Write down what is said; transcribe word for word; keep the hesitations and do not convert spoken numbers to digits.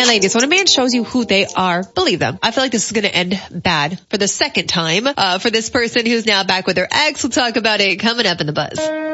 ladies, when a man shows you who they are, believe them. I feel like this is going to end bad for the second time uh, for this person who's now back with her ex. We'll talk about it coming up in the Buzz.